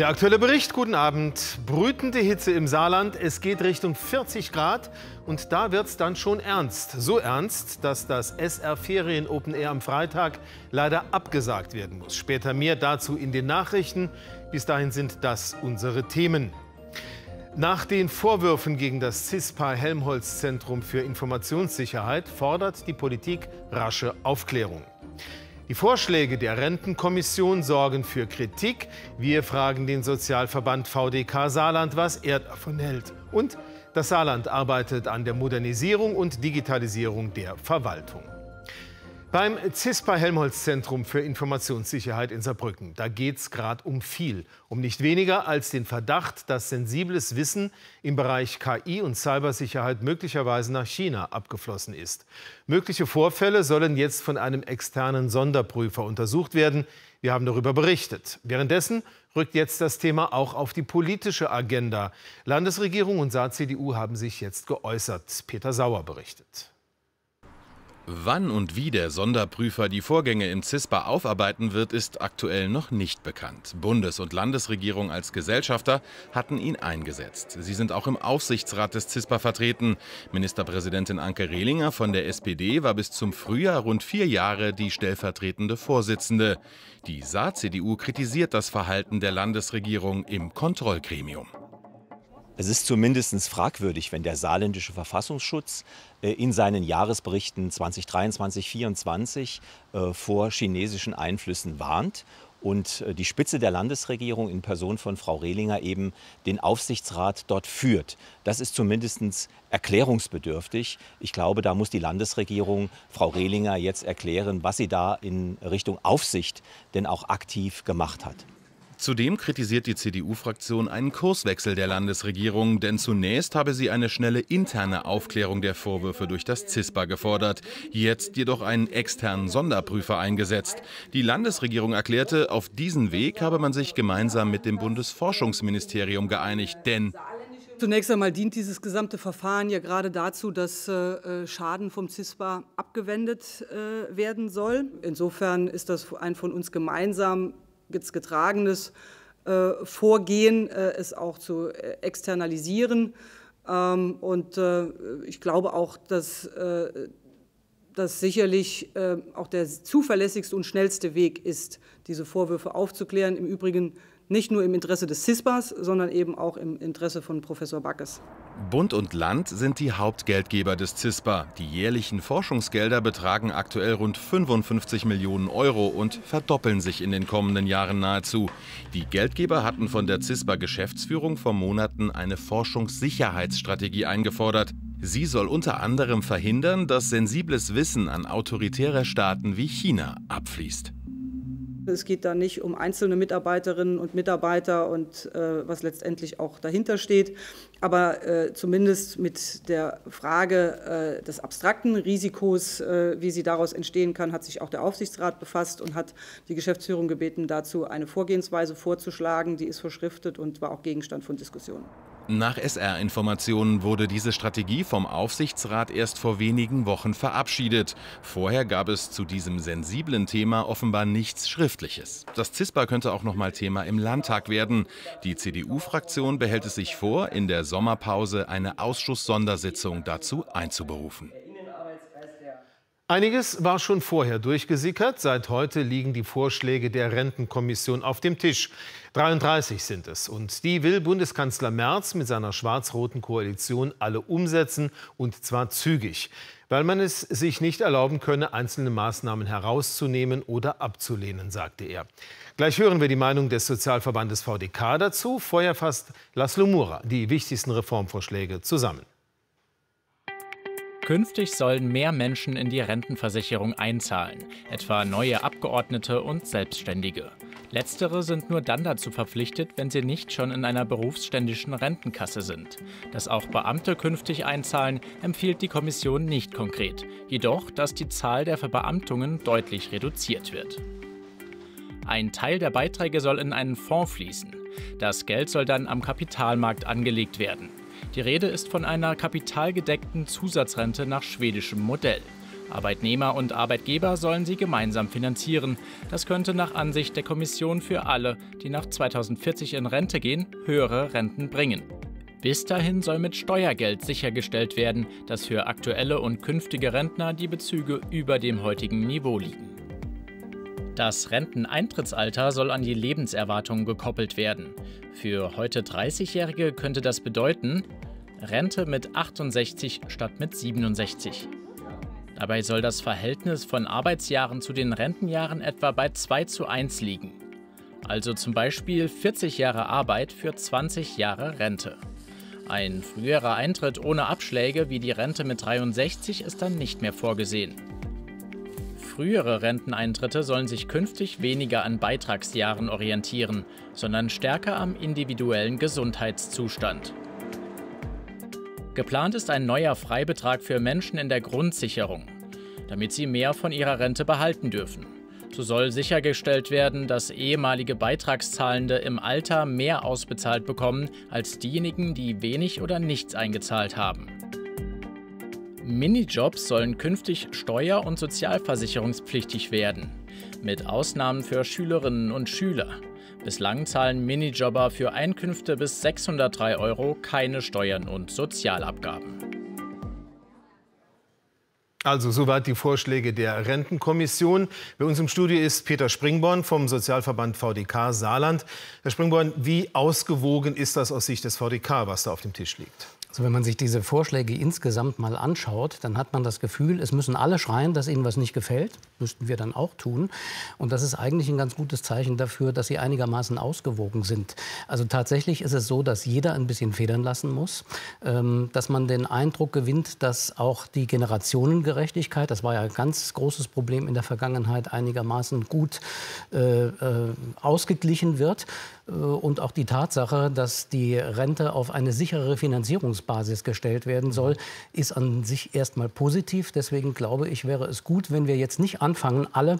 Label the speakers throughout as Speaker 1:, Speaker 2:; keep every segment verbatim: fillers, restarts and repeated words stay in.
Speaker 1: Der aktuelle Bericht, guten Abend. Brütende Hitze im Saarland, es geht Richtung vierzig Grad und da wird es dann schon ernst. So ernst, dass das S R Ferien Open Air am Freitag leider abgesagt werden muss. Später mehr dazu in den Nachrichten. Bis dahin sind das unsere Themen. Nach den Vorwürfen gegen das CISPA Helmholtz-Zentrum für Informationssicherheit fordert die Politik rasche Aufklärung. Die Vorschläge der Rentenkommission sorgen für Kritik. Wir fragen den Sozialverband V D K Saarland, was er davon hält. Und das Saarland arbeitet an der Modernisierung und Digitalisierung der Verwaltung. Beim CISPA Helmholtz-Zentrum für Informationssicherheit in Saarbrücken, da geht es gerade um viel. Um nicht weniger als den Verdacht, dass sensibles Wissen im Bereich K I und Cybersicherheit möglicherweise nach China abgeflossen ist. Mögliche Vorfälle sollen jetzt von einem externen Sonderprüfer untersucht werden. Wir haben darüber berichtet. Währenddessen rückt jetzt das Thema auch auf die politische Agenda. Landesregierung und Saar-C D U haben sich jetzt geäußert. Peter Sauer berichtet.
Speaker 2: Wann und wie der Sonderprüfer die Vorgänge im CISPA aufarbeiten wird, ist aktuell noch nicht bekannt. Bundes- und Landesregierung als Gesellschafter hatten ihn eingesetzt. Sie sind auch im Aufsichtsrat des CISPA vertreten. Ministerpräsidentin Anke Rehlinger von der S P D war bis zum Frühjahr rund vier Jahre die stellvertretende Vorsitzende. Die Saar-C D U kritisiert das Verhalten der Landesregierung im Kontrollgremium.
Speaker 3: Es ist zumindest fragwürdig, wenn der saarländische Verfassungsschutz in seinen Jahresberichten zweitausenddreiundzwanzig vierundzwanzig vor chinesischen Einflüssen warnt und die Spitze der Landesregierung in Person von Frau Rehlinger eben den Aufsichtsrat dort führt. Das ist zumindest erklärungsbedürftig. Ich glaube, da muss die Landesregierung Frau Rehlinger jetzt erklären, was sie da in Richtung Aufsicht denn auch aktiv gemacht hat.
Speaker 2: Zudem kritisiert die C D U-Fraktion einen Kurswechsel der Landesregierung, denn zunächst habe sie eine schnelle interne Aufklärung der Vorwürfe durch das CISPA gefordert, jetzt jedoch einen externen Sonderprüfer eingesetzt. Die Landesregierung erklärte, auf diesen Weg habe man sich gemeinsam mit dem Bundesforschungsministerium geeinigt, denn
Speaker 4: zunächst einmal dient dieses gesamte Verfahren ja gerade dazu, dass äh, Schaden vom CISPA abgewendet äh, werden soll. Insofern ist das ein von uns gemeinsam getragenes äh, Vorgehen, äh, es auch zu äh, externalisieren. Ähm, und äh, ich glaube auch, dass äh, das sicherlich äh, auch der zuverlässigste und schnellste Weg ist, diese Vorwürfe aufzuklären. Im Übrigen nicht nur im Interesse des CISPAs, sondern eben auch im Interesse von Professor Backes.
Speaker 2: Bund und Land sind die Hauptgeldgeber des CISPA. Die jährlichen Forschungsgelder betragen aktuell rund fünfundfünfzig Millionen Euro und verdoppeln sich in den kommenden Jahren nahezu. Die Geldgeber hatten von der CISPA-Geschäftsführung vor Monaten eine Forschungssicherheitsstrategie eingefordert. Sie soll unter anderem verhindern, dass sensibles Wissen an autoritäre Staaten wie China abfließt.
Speaker 4: Es geht da nicht um einzelne Mitarbeiterinnen und Mitarbeiter und äh, was letztendlich auch dahinter steht. Aber äh, zumindest mit der Frage äh, des abstrakten Risikos, äh, wie sie daraus entstehen kann, hat sich auch der Aufsichtsrat befasst und hat die Geschäftsführung gebeten, dazu eine Vorgehensweise vorzuschlagen. Die ist verschriftet und war auch Gegenstand von Diskussionen.
Speaker 2: Nach S R-Informationen wurde diese Strategie vom Aufsichtsrat erst vor wenigen Wochen verabschiedet. Vorher gab es zu diesem sensiblen Thema offenbar nichts Schriftliches. Das CISPA könnte auch noch mal Thema im Landtag werden. Die C D U-Fraktion behält es sich vor, in der Sommerpause eine Ausschuss-Sondersitzung dazu einzuberufen.
Speaker 1: Einiges war schon vorher durchgesickert. Seit heute liegen die Vorschläge der Rentenkommission auf dem Tisch. dreiunddreißig sind es. Und die will Bundeskanzler Merz mit seiner schwarz-roten Koalition alle umsetzen, und zwar zügig. Weil man es sich nicht erlauben könne, einzelne Maßnahmen herauszunehmen oder abzulehnen, sagte er. Gleich hören wir die Meinung des Sozialverbandes V D K dazu. Vorher fasst Laszlo Mura die wichtigsten Reformvorschläge zusammen.
Speaker 5: Künftig sollen mehr Menschen in die Rentenversicherung einzahlen, etwa neue Abgeordnete und Selbstständige. Letztere sind nur dann dazu verpflichtet, wenn sie nicht schon in einer berufsständischen Rentenkasse sind. Dass auch Beamte künftig einzahlen, empfiehlt die Kommission nicht konkret. Jedoch, dass die Zahl der Verbeamtungen deutlich reduziert wird. Ein Teil der Beiträge soll in einen Fonds fließen. Das Geld soll dann am Kapitalmarkt angelegt werden. Die Rede ist von einer kapitalgedeckten Zusatzrente nach schwedischem Modell. Arbeitnehmer und Arbeitgeber sollen sie gemeinsam finanzieren. Das könnte nach Ansicht der Kommission für alle, die nach zweitausendvierzig in Rente gehen, höhere Renten bringen. Bis dahin soll mit Steuergeld sichergestellt werden, dass für aktuelle und künftige Rentner die Bezüge über dem heutigen Niveau liegen. Das Renteneintrittsalter soll an die Lebenserwartung gekoppelt werden. Für heute dreißigjährige könnte das bedeuten, Rente mit achtundsechzig statt mit siebenundsechzig. Dabei soll das Verhältnis von Arbeitsjahren zu den Rentenjahren etwa bei zwei zu eins liegen. Also zum Beispiel vierzig Jahre Arbeit für zwanzig Jahre Rente. Ein früherer Eintritt ohne Abschläge wie die Rente mit dreiundsechzig ist dann nicht mehr vorgesehen. Frühere Renteneintritte sollen sich künftig weniger an Beitragsjahren orientieren, sondern stärker am individuellen Gesundheitszustand. Geplant ist ein neuer Freibetrag für Menschen in der Grundsicherung, damit sie mehr von ihrer Rente behalten dürfen. So soll sichergestellt werden, dass ehemalige Beitragszahlende im Alter mehr ausbezahlt bekommen als diejenigen, die wenig oder nichts eingezahlt haben. Minijobs sollen künftig steuer- und sozialversicherungspflichtig werden, mit Ausnahmen für Schülerinnen und Schüler. Bislang zahlen Minijobber für Einkünfte bis sechshundertdrei Euro keine Steuern und Sozialabgaben.
Speaker 1: Also soweit die Vorschläge der Rentenkommission. Bei uns im Studio ist Peter Springborn vom Sozialverband V D K Saarland. Herr Springborn, wie ausgewogen ist das aus Sicht des V D K, was da auf dem Tisch liegt?
Speaker 6: Also wenn man sich diese Vorschläge insgesamt mal anschaut, dann hat man das Gefühl, es müssen alle schreien, dass ihnen was nicht gefällt. Müssten wir dann auch tun. Und das ist eigentlich ein ganz gutes Zeichen dafür, dass sie einigermaßen ausgewogen sind. Also tatsächlich ist es so, dass jeder ein bisschen federn lassen muss. Ähm, dass man den Eindruck gewinnt, dass auch die Generationengerechtigkeit, das war ja ein ganz großes Problem in der Vergangenheit, einigermaßen gut äh, äh, ausgeglichen wird. Und auch die Tatsache, dass die Rente auf eine sichere Finanzierungsbasis gestellt werden soll, ist an sich erstmal positiv. Deswegen glaube ich, wäre es gut, wenn wir jetzt nicht anfangen, alle,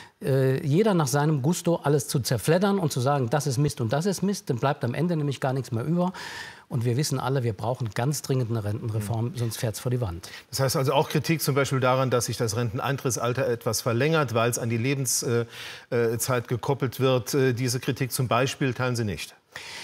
Speaker 6: äh, jeder nach seinem Gusto alles zu zerfleddern und zu sagen, das ist Mist und das ist Mist. Dann bleibt am Ende nämlich gar nichts mehr über. Und wir wissen alle, wir brauchen ganz dringend eine Rentenreform, mhm. sonst fährt es vor die Wand.
Speaker 1: Das heißt also auch Kritik zum Beispiel daran, dass sich das Renteneintrittsalter etwas verlängert, weil es an die Lebenszeit gekoppelt wird. Diese Kritik zum Beispiel teilen Sie nicht?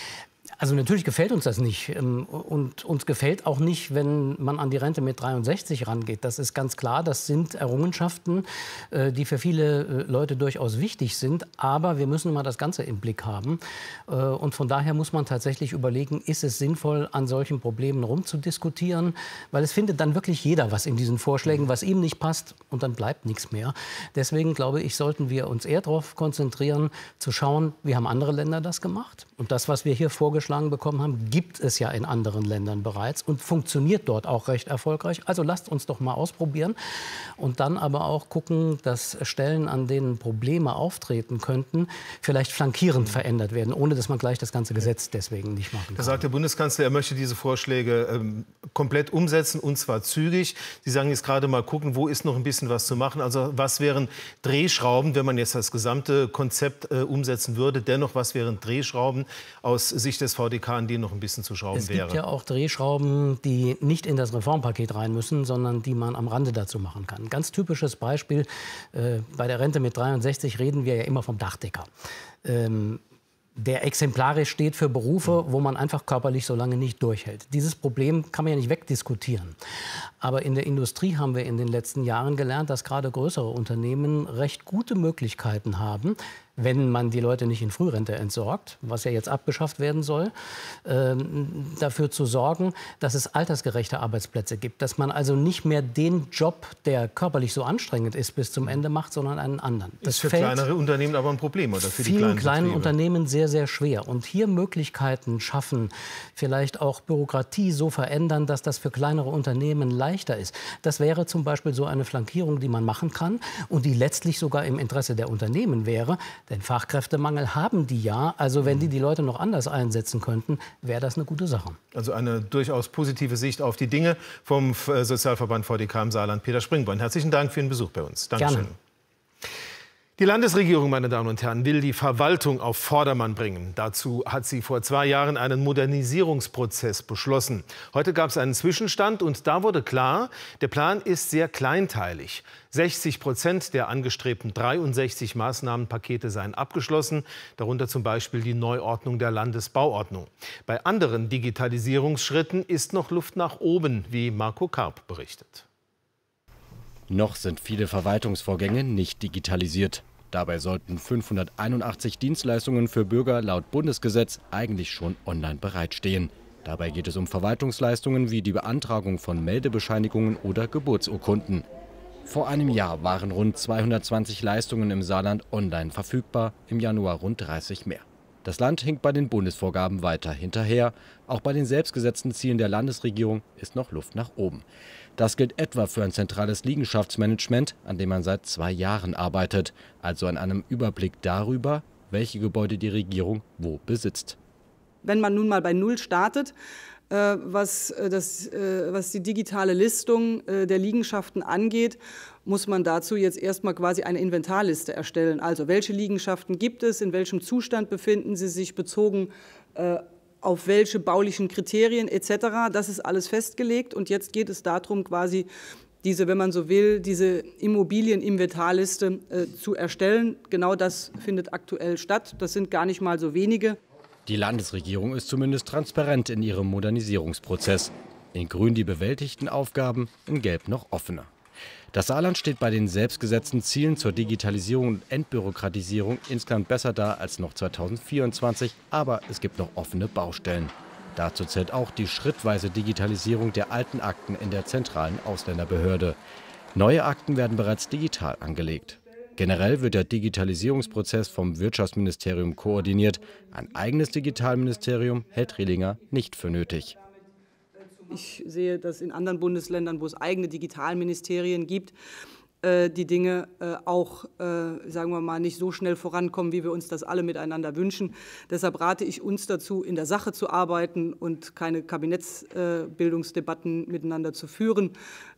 Speaker 6: Also natürlich gefällt uns das nicht. Und uns gefällt auch nicht, wenn man an die Rente mit dreiundsechzig rangeht. Das ist ganz klar. Das sind Errungenschaften, die für viele Leute durchaus wichtig sind. Aber wir müssen immer das Ganze im Blick haben. Und von daher muss man tatsächlich überlegen, ist es sinnvoll, an solchen Problemen rumzudiskutieren? Weil es findet dann wirklich jeder was in diesen Vorschlägen, was ihm nicht passt. Und dann bleibt nichts mehr. Deswegen glaube ich, sollten wir uns eher darauf konzentrieren, zu schauen, wie haben andere Länder das gemacht? Und das, was wir hier vorgeschlagen bekommen haben, gibt es ja in anderen Ländern bereits und funktioniert dort auch recht erfolgreich. Also lasst uns doch mal ausprobieren und dann aber auch gucken, dass Stellen, an denen Probleme auftreten könnten, vielleicht flankierend mhm. verändert werden, ohne dass man gleich das ganze Gesetz deswegen nicht machen kann.
Speaker 1: Da sagt der Bundeskanzler, er möchte diese Vorschläge ähm, komplett umsetzen und zwar zügig. Sie sagen jetzt gerade mal gucken, wo ist noch ein bisschen was zu machen. Also was wären Drehschrauben, wenn man jetzt das gesamte Konzept äh, umsetzen würde? Dennoch, was wären Drehschrauben aus Sicht des V D K, an denen noch ein bisschen zu schrauben
Speaker 6: wäre? Es gibt
Speaker 1: wäre?
Speaker 6: ja auch Drehschrauben, die nicht in das Reformpaket rein müssen, sondern die man am Rande dazu machen kann. Ein ganz typisches Beispiel, äh, bei der Rente mit dreiundsechzig reden wir ja immer vom Dachdecker. Ähm, der exemplarisch steht für Berufe, wo man einfach körperlich so lange nicht durchhält. Dieses Problem kann man ja nicht wegdiskutieren. Aber in der Industrie haben wir in den letzten Jahren gelernt, dass gerade größere Unternehmen recht gute Möglichkeiten haben, wenn man die Leute nicht in Frührente entsorgt, was ja jetzt abgeschafft werden soll, äh, dafür zu sorgen, dass es altersgerechte Arbeitsplätze gibt. Dass man also nicht mehr den Job, der körperlich so anstrengend ist, bis zum Ende macht, sondern einen anderen. Das
Speaker 1: ist für
Speaker 6: fällt
Speaker 1: kleinere Unternehmen aber ein Problem, oder für die
Speaker 6: vielen
Speaker 1: kleinen
Speaker 6: kleinen
Speaker 1: Betriebe?
Speaker 6: Unternehmen sehr, sehr schwer. Und hier Möglichkeiten schaffen, vielleicht auch Bürokratie so verändern, dass das für kleinere Unternehmen leichter ist. Das wäre zum Beispiel so eine Flankierung, die man machen kann und die letztlich sogar im Interesse der Unternehmen wäre. Denn Fachkräftemangel haben die ja. Also wenn die die Leute noch anders einsetzen könnten, wäre das eine gute Sache.
Speaker 1: Also eine durchaus positive Sicht auf die Dinge vom Sozialverband V D K im Saarland. Peter Springborn, herzlichen Dank für den Besuch bei uns. Dankeschön.
Speaker 6: Gerne.
Speaker 1: Die Landesregierung, meine Damen und Herren, will die Verwaltung auf Vordermann bringen. Dazu hat sie vor zwei Jahren einen Modernisierungsprozess beschlossen. Heute gab es einen Zwischenstand und da wurde klar, der Plan ist sehr kleinteilig. sechzig Prozent der angestrebten dreiundsechzig Maßnahmenpakete seien abgeschlossen, darunter zum Beispiel die Neuordnung der Landesbauordnung. Bei anderen Digitalisierungsschritten ist noch Luft nach oben, wie Marco Karp berichtet.
Speaker 7: Noch sind viele Verwaltungsvorgänge nicht digitalisiert. Dabei sollten fünfhunderteinundachtzig Dienstleistungen für Bürger laut Bundesgesetz eigentlich schon online bereitstehen. Dabei geht es um Verwaltungsleistungen wie die Beantragung von Meldebescheinigungen oder Geburtsurkunden. Vor einem Jahr waren rund zweihundertzwanzig Leistungen im Saarland online verfügbar, im Januar rund dreißig mehr. Das Land hinkt bei den Bundesvorgaben weiter hinterher. Auch bei den selbstgesetzten Zielen der Landesregierung ist noch Luft nach oben. Das gilt etwa für ein zentrales Liegenschaftsmanagement, an dem man seit zwei Jahren arbeitet. Also an einem Überblick darüber, welche Gebäude die Regierung wo besitzt.
Speaker 4: Wenn man nun mal bei Null startet, äh, was, das, äh, was die digitale Listung äh, der Liegenschaften angeht, muss man dazu jetzt erstmal quasi eine Inventarliste erstellen. Also welche Liegenschaften gibt es, in welchem Zustand befinden sie sich, bezogen äh, auf welche baulichen Kriterien et cetera. Das ist alles festgelegt und jetzt geht es darum, quasi diese, wenn man so will, diese Immobilieninventarliste äh, zu erstellen. Genau das findet aktuell statt. Das sind gar nicht mal so wenige.
Speaker 7: Die Landesregierung ist zumindest transparent in ihrem Modernisierungsprozess. In Grün die bewältigten Aufgaben, in Gelb noch offener. Das Saarland steht bei den selbstgesetzten Zielen zur Digitalisierung und Entbürokratisierung insgesamt besser da als noch zweitausendvierundzwanzig, aber es gibt noch offene Baustellen. Dazu zählt auch die schrittweise Digitalisierung der alten Akten in der zentralen Ausländerbehörde. Neue Akten werden bereits digital angelegt. Generell wird der Digitalisierungsprozess vom Wirtschaftsministerium koordiniert. Ein eigenes Digitalministerium hält Rehlinger nicht für nötig.
Speaker 4: Ich sehe, dass in anderen Bundesländern, wo es eigene Digitalministerien gibt, die Dinge auch, sagen wir mal, nicht so schnell vorankommen, wie wir uns das alle miteinander wünschen. Deshalb rate ich uns dazu, in der Sache zu arbeiten und keine Kabinettsbildungsdebatten miteinander zu führen.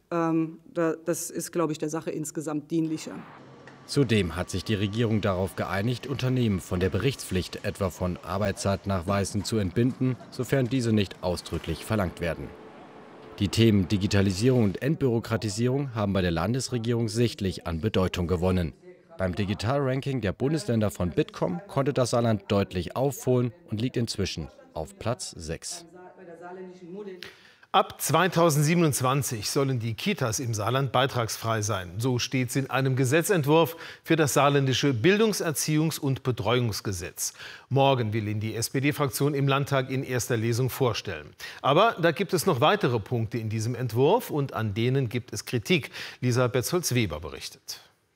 Speaker 4: Das ist, glaube ich, der Sache insgesamt dienlicher.
Speaker 7: Zudem hat sich die Regierung darauf geeinigt, Unternehmen von der Berichtspflicht etwa von Arbeitszeitnachweisen zu entbinden, sofern diese nicht ausdrücklich verlangt werden. Die Themen Digitalisierung und Entbürokratisierung haben bei der Landesregierung sichtlich an Bedeutung gewonnen. Beim Digitalranking der Bundesländer von Bitkom konnte das Saarland deutlich aufholen und liegt inzwischen auf Platz sechs.
Speaker 1: Ab zweitausendsiebenundzwanzig sollen die Kitas im Saarland beitragsfrei sein. So steht es in einem Gesetzentwurf für das saarländische Bildungs-, Erziehungs- und Betreuungsgesetz. Morgen will ihn die S P D-Fraktion im Landtag in erster Lesung vorstellen. Aber da gibt es noch weitere Punkte in diesem Entwurf und an denen gibt es Kritik. Lisa Betzold-Weber berichtet.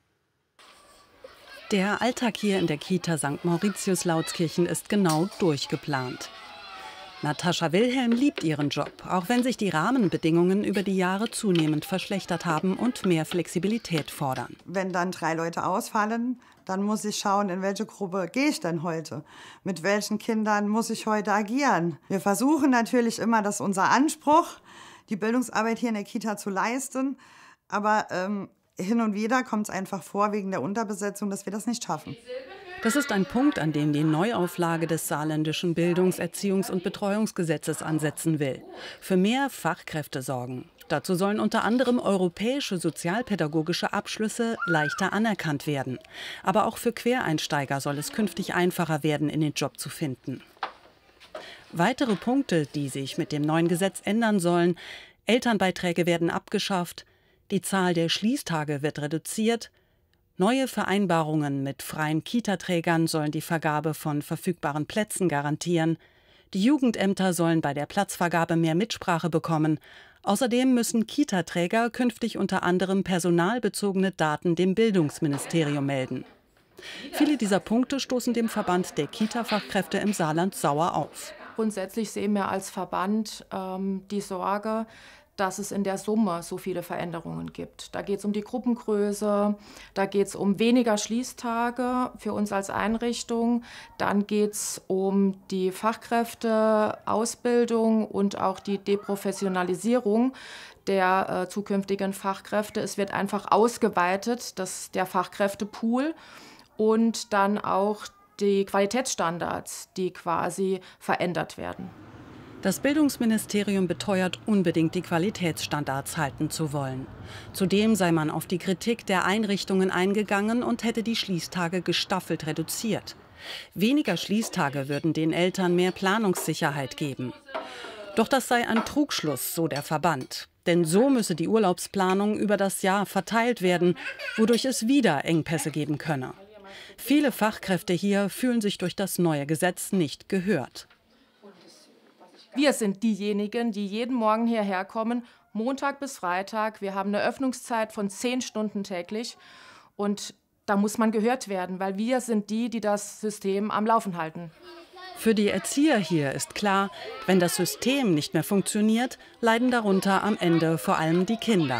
Speaker 8: Der Alltag hier in der Kita Sankt Mauritius-Lautskirchen ist genau durchgeplant. Natascha Wilhelm liebt ihren Job, auch wenn sich die Rahmenbedingungen über die Jahre zunehmend verschlechtert haben und mehr Flexibilität fordern.
Speaker 9: Wenn dann drei Leute ausfallen, dann muss ich schauen, in welche Gruppe gehe ich denn heute? Mit welchen Kindern muss ich heute agieren? Wir versuchen natürlich immer, das ist unser Anspruch, die Bildungsarbeit hier in der Kita zu leisten. Aber ähm, hin und wieder kommt es einfach vor, wegen der Unterbesetzung, dass wir das nicht schaffen.
Speaker 8: Das ist ein Punkt, an dem die Neuauflage des saarländischen Bildungs-, Erziehungs- und Betreuungsgesetzes ansetzen will. Für mehr Fachkräfte sorgen. Dazu sollen unter anderem europäische sozialpädagogische Abschlüsse leichter anerkannt werden. Aber auch für Quereinsteiger soll es künftig einfacher werden, in den Job zu finden. Weitere Punkte, die sich mit dem neuen Gesetz ändern sollen: Elternbeiträge werden abgeschafft, die Zahl der Schließtage wird reduziert, neue Vereinbarungen mit freien Kitaträgern sollen die Vergabe von verfügbaren Plätzen garantieren. Die Jugendämter sollen bei der Platzvergabe mehr Mitsprache bekommen. Außerdem müssen Kitaträger künftig unter anderem personalbezogene Daten dem Bildungsministerium melden. Viele dieser Punkte stoßen dem Verband der Kita-Fachkräfte im Saarland sauer auf.
Speaker 10: Grundsätzlich sehen wir als Verband ähm, die Sorge, dass es in der Summe so viele Veränderungen gibt. Da geht es um die Gruppengröße, da geht es um weniger Schließtage für uns als Einrichtung, dann geht es um die Fachkräfteausbildung und auch die Deprofessionalisierung der äh, zukünftigen Fachkräfte. Es wird einfach ausgeweitet, das, der Fachkräftepool. und dann auch die Qualitätsstandards, die quasi verändert werden.
Speaker 8: Das Bildungsministerium beteuert unbedingt, die Qualitätsstandards halten zu wollen. Zudem sei man auf die Kritik der Einrichtungen eingegangen und hätte die Schließtage gestaffelt reduziert. Weniger Schließtage würden den Eltern mehr Planungssicherheit geben. Doch das sei ein Trugschluss, so der Verband. Denn so müsse die Urlaubsplanung über das Jahr verteilt werden, wodurch es wieder Engpässe geben könne. Viele Fachkräfte hier fühlen sich durch das neue Gesetz nicht gehört.
Speaker 10: Wir sind diejenigen, die jeden Morgen hierher kommen, Montag bis Freitag. Wir haben eine Öffnungszeit von zehn Stunden täglich. Und da muss man gehört werden, weil wir sind die, die das System am Laufen halten.
Speaker 8: Für die Erzieher hier ist klar, wenn das System nicht mehr funktioniert, leiden darunter am Ende vor allem die Kinder.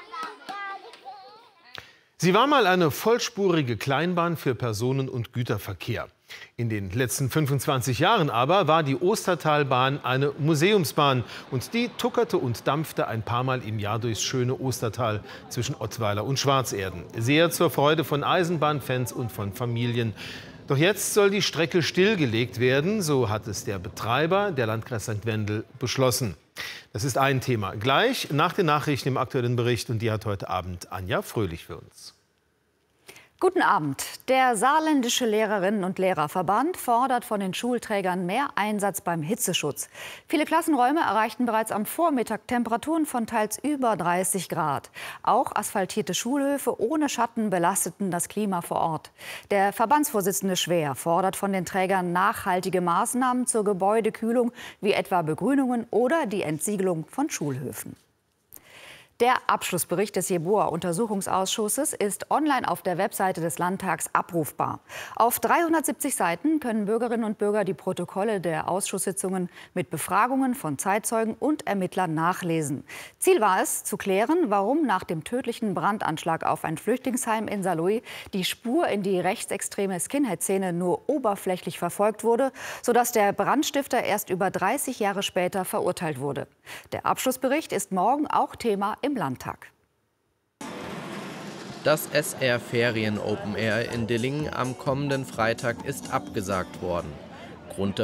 Speaker 1: Sie war mal eine vollspurige Kleinbahn für Personen- und Güterverkehr. In den letzten fünfundzwanzig Jahren aber war die Ostertalbahn eine Museumsbahn. Und die tuckerte und dampfte ein paar Mal im Jahr durchs schöne Ostertal zwischen Ottweiler und Schwarzerden. Sehr zur Freude von Eisenbahnfans und von Familien. Doch jetzt soll die Strecke stillgelegt werden, so hat es der Betreiber, der Landkreis Sankt Wendel, beschlossen. Das ist ein Thema. Gleich nach den Nachrichten im aktuellen Bericht, und die hat heute Abend Anja Fröhlich für uns.
Speaker 11: Guten Abend. Der Saarländische Lehrerinnen- und Lehrerverband fordert von den Schulträgern mehr Einsatz beim Hitzeschutz. Viele Klassenräume erreichten bereits am Vormittag Temperaturen von teils über dreißig Grad. Auch asphaltierte Schulhöfe ohne Schatten belasteten das Klima vor Ort. Der Verbandsvorsitzende Schwer fordert von den Trägern nachhaltige Maßnahmen zur Gebäudekühlung, wie etwa Begrünungen oder die Entsiegelung von Schulhöfen. Der Abschlussbericht des Jeboa-Untersuchungsausschusses ist online auf der Webseite des Landtags abrufbar. Auf dreihundertsiebzig Seiten können Bürgerinnen und Bürger die Protokolle der Ausschusssitzungen mit Befragungen von Zeitzeugen und Ermittlern nachlesen. Ziel war es, zu klären, warum nach dem tödlichen Brandanschlag auf ein Flüchtlingsheim in Saarlouis die Spur in die rechtsextreme Skinhead-Szene nur oberflächlich verfolgt wurde, sodass der Brandstifter erst über dreißig Jahre später verurteilt wurde. Der Abschlussbericht ist morgen auch Thema im Landtag.
Speaker 12: Das S R Ferien Open Air in Dillingen am kommenden Freitag ist abgesagt worden. Grund